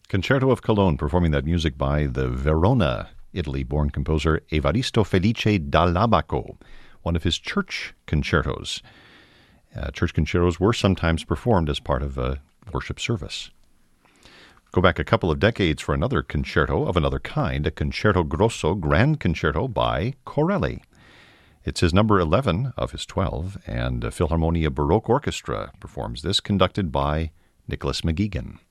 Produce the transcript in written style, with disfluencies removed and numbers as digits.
Concerto of Cologne, performing that music by the Verona, Italy-born composer Evaristo Felice Dall'Abaco, one of his church concertos. Church concertos were sometimes performed as part of a worship service. Go back a couple of decades for another concerto of another kind, a concerto grosso, grand concerto by Corelli. It's his number 11 of his 12, and Philharmonia Baroque Orchestra performs this, conducted by Nicholas McGeegan.